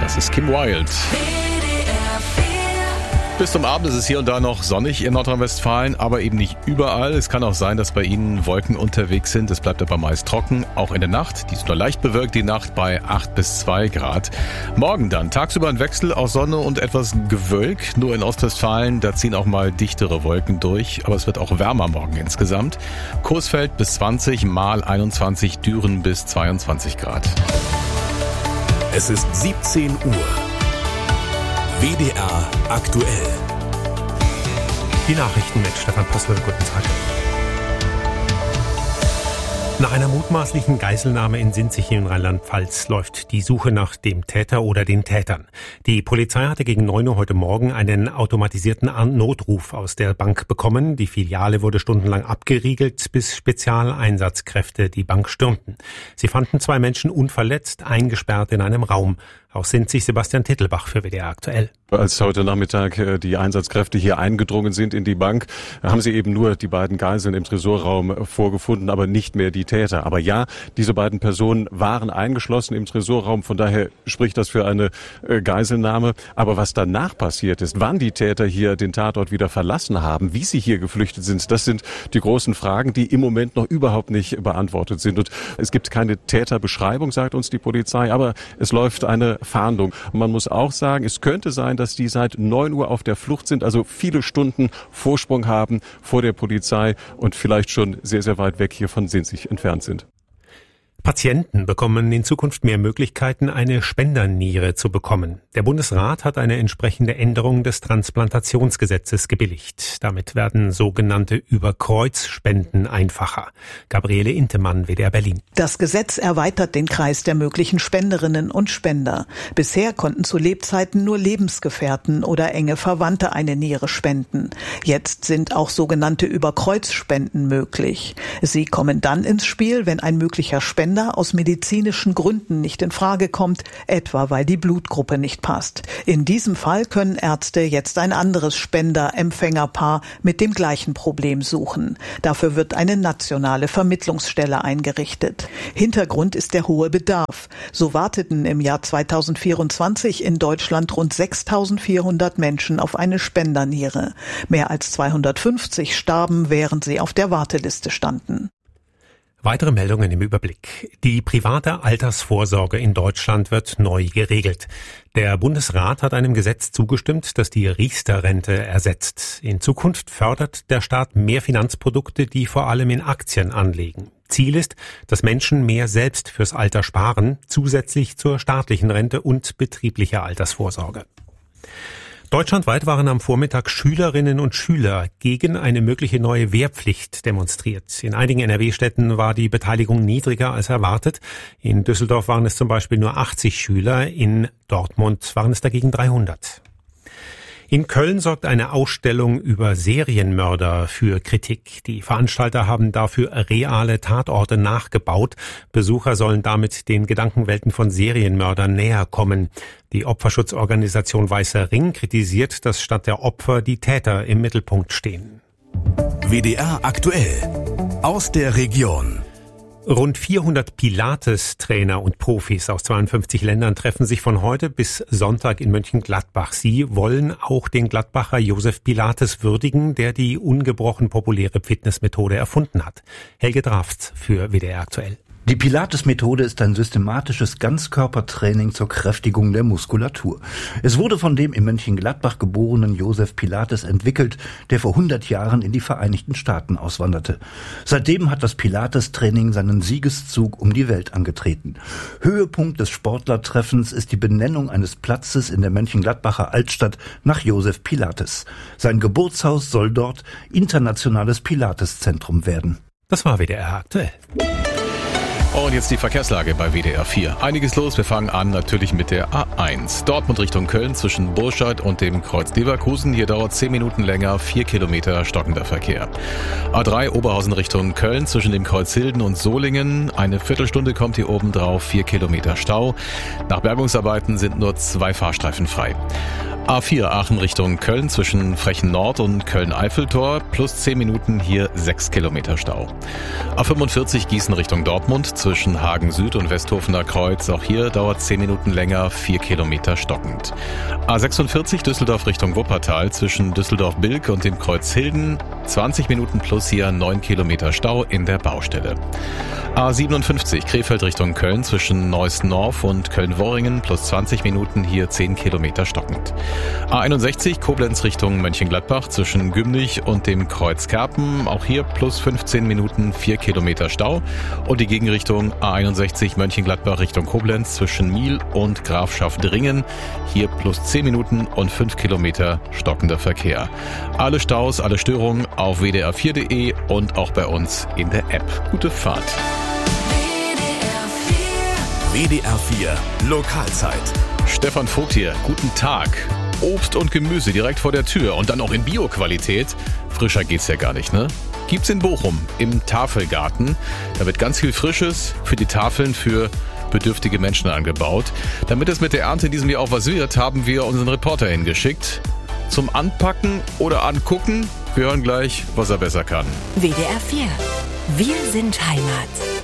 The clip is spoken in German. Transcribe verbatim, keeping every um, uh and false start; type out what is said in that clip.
Das ist Kim Wilde. Bis zum Abend ist es hier und da noch sonnig in Nordrhein-Westfalen, aber eben nicht überall. Es kann auch sein, dass bei Ihnen Wolken unterwegs sind. Es bleibt aber meist trocken, auch in der Nacht. Die ist nur leicht bewölkt, die Nacht bei acht bis zwei Grad. Morgen dann tagsüber ein Wechsel aus Sonne und etwas Gewölk. Nur in Ostwestfalen, da ziehen auch mal dichtere Wolken durch. Aber es wird auch wärmer morgen insgesamt. Coesfeld bis zwanzig, Marl einundzwanzig, Düren bis zweiundzwanzig Grad. Es ist siebzehn Uhr. W D R aktuell. Die Nachrichten mit Stefan Postel. Guten Tag. Nach einer mutmaßlichen Geiselnahme in Sinzig in Rheinland-Pfalz läuft die Suche nach dem Täter oder den Tätern. Die Polizei hatte gegen neun Uhr heute Morgen einen automatisierten Notruf aus der Bank bekommen. Die Filiale wurde stundenlang abgeriegelt, bis Spezialeinsatzkräfte die Bank stürmten. Sie fanden zwei Menschen unverletzt, eingesperrt in einem Raum. Aus Sinzig Sebastian Tittelbach für W D R aktuell. Als heute Nachmittag die Einsatzkräfte hier eingedrungen sind in die Bank, haben sie eben nur die beiden Geiseln im Tresorraum vorgefunden, aber nicht mehr die Täter. Aber ja, diese beiden Personen waren eingeschlossen im Tresorraum, von daher spricht das für eine Geiselnahme. Aber was danach passiert ist, wann die Täter hier den Tatort wieder verlassen haben, wie sie hier geflüchtet sind, das sind die großen Fragen, die im Moment noch überhaupt nicht beantwortet sind. Und es gibt keine Täterbeschreibung, sagt uns die Polizei, aber es läuft eine Fahndung. Und man muss auch sagen, es könnte sein, dass die seit neun Uhr auf der Flucht sind, also viele Stunden Vorsprung haben vor der Polizei und vielleicht schon sehr, sehr weit weg hier von Sinzig entfernt sind. Patienten bekommen in Zukunft mehr Möglichkeiten, eine Spenderniere zu bekommen. Der Bundesrat hat eine entsprechende Änderung des Transplantationsgesetzes gebilligt. Damit werden sogenannte Überkreuzspenden einfacher. Gabriele Intemann, W D R Berlin. Das Gesetz erweitert den Kreis der möglichen Spenderinnen und Spender. Bisher konnten zu Lebzeiten nur Lebensgefährten oder enge Verwandte eine Niere spenden. Jetzt sind auch sogenannte Überkreuzspenden möglich. Sie kommen dann ins Spiel, wenn ein möglicher Spender aus medizinischen Gründen nicht in Frage kommt, etwa weil die Blutgruppe nicht passt. In diesem Fall können Ärzte jetzt ein anderes Spender-Empfängerpaar mit dem gleichen Problem suchen. Dafür wird eine nationale Vermittlungsstelle eingerichtet. Hintergrund ist der hohe Bedarf. So warteten im Jahr zweitausendvierundzwanzig in Deutschland rund sechstausendvierhundert Menschen auf eine Spenderniere. Mehr als zweihundertfünfzig starben, während sie auf der Warteliste standen. Weitere Meldungen im Überblick. Die private Altersvorsorge in Deutschland wird neu geregelt. Der Bundesrat hat einem Gesetz zugestimmt, das die Riester-Rente ersetzt. In Zukunft fördert der Staat mehr Finanzprodukte, die vor allem in Aktien anlegen. Ziel ist, dass Menschen mehr selbst fürs Alter sparen, zusätzlich zur staatlichen Rente und betrieblicher Altersvorsorge. Deutschlandweit waren am Vormittag Schülerinnen und Schüler gegen eine mögliche neue Wehrpflicht demonstriert. In einigen N R W-Städten war die Beteiligung niedriger als erwartet. In Düsseldorf waren es zum Beispiel nur achtzig Schüler, in Dortmund waren es dagegen dreihundert. In Köln sorgt eine Ausstellung über Serienmörder für Kritik. Die Veranstalter haben dafür reale Tatorte nachgebaut. Besucher sollen damit den Gedankenwelten von Serienmördern näher kommen. Die Opferschutzorganisation Weißer Ring kritisiert, dass statt der Opfer die Täter im Mittelpunkt stehen. W D R aktuell aus der Region. Rund vierhundert Pilates-Trainer und Profis aus zweiundfünfzig Ländern treffen sich von heute bis Sonntag in Mönchengladbach. Sie wollen auch den Gladbacher Josef Pilates würdigen, der die ungebrochen populäre Fitnessmethode erfunden hat. Helge Drafts für W D R aktuell. Die Pilates-Methode ist ein systematisches Ganzkörpertraining zur Kräftigung der Muskulatur. Es wurde von dem in Mönchengladbach geborenen Josef Pilates entwickelt, der vor hundert Jahren in die Vereinigten Staaten auswanderte. Seitdem hat das Pilates-Training seinen Siegeszug um die Welt angetreten. Höhepunkt des Sportlertreffens ist die Benennung eines Platzes in der Mönchengladbacher Altstadt nach Josef Pilates. Sein Geburtshaus soll dort internationales Pilates-Zentrum werden. Das war W D R aktuell. Und jetzt die Verkehrslage bei W D R vier. Einiges los. Wir fangen an natürlich mit der A eins. Dortmund Richtung Köln zwischen Burscheid und dem Kreuz Leverkusen. Hier dauert zehn Minuten länger, vier Kilometer stockender Verkehr. A drei Oberhausen Richtung Köln zwischen dem Kreuz Hilden und Solingen. Eine Viertelstunde kommt hier oben drauf, vier Kilometer Stau. Nach Bergungsarbeiten sind nur zwei Fahrstreifen frei. A vier Aachen Richtung Köln zwischen Frechen Nord und Köln-Eiffeltor plus zehn Minuten, hier sechs Kilometer Stau. A fünfundvierzig Gießen Richtung Dortmund zwischen Hagen Süd und Westhofener Kreuz, auch hier dauert zehn Minuten länger, vier Kilometer stockend. A sechsundvierzig Düsseldorf Richtung Wuppertal zwischen Düsseldorf-Bilk und dem Kreuz Hilden, zwanzig Minuten plus hier neun Kilometer Stau in der Baustelle. A siebenundfünfzig Krefeld Richtung Köln zwischen Neuss-Norf und Köln-Worringen plus zwanzig Minuten, hier zehn Kilometer stockend. A einundsechzig Koblenz Richtung Mönchengladbach zwischen Gümnich und dem Kreuz Kerpen, auch hier plus fünfzehn Minuten, vier Kilometer Stau. Und die Gegenrichtung A einundsechzig Mönchengladbach Richtung Koblenz zwischen Miel und Grafschaft-Dringen, hier plus zehn Minuten und fünf Kilometer stockender Verkehr. Alle Staus, alle Störungen auf w d r vier punkt de und auch bei uns in der App. Gute Fahrt. W D R vier Lokalzeit. Stefan Vogt hier, guten Tag. Obst und Gemüse direkt vor der Tür und dann auch in Bio-Qualität. Frischer geht's ja gar nicht, ne? Gibt's in Bochum im Tafelgarten. Da wird ganz viel Frisches für die Tafeln für bedürftige Menschen angebaut. Damit es mit der Ernte in diesem Jahr auch was wird, haben wir unseren Reporter hingeschickt. Zum Anpacken oder Angucken. Wir hören gleich, was er besser kann. W D R vier. Wir sind Heimat.